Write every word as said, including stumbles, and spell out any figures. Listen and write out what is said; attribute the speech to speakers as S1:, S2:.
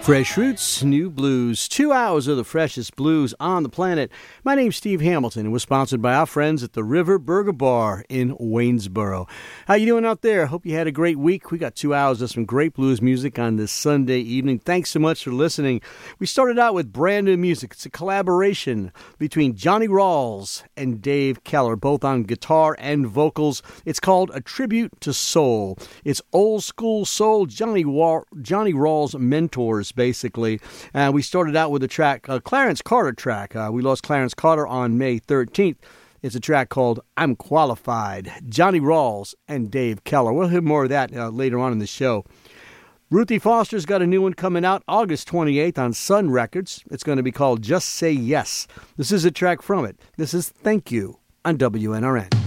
S1: Fresh Roots, New Blues. Two hours of the freshest blues on the planet. My name's Steve Hamilton, and we're sponsored by our friends at the River Burger Bar in Waynesboro. How you doing out there? Hope you had a great week. We got two hours of some great blues music on this Sunday evening. Thanks so much for listening. We started out with brand new music. It's a collaboration between Johnny Rawls and Dave Keller, both on guitar and vocals. It's called A Tribute to Soul. It's old school soul, Johnny, Wa- Johnny Rawls mentors, basically. Uh, we started out with a track, a Clarence Carter track. Uh, we lost Clarence Carter on May thirteenth. It's a track called I'm Qualified. Johnny Rawls and Dave Keller. We'll hear more of that uh, later on in the show. Ruthie Foster's got a new one coming out August twenty-eighth on Sun Records. It's going to be called Just Say Yes. This is a track from it. This is Thank You on W N R N.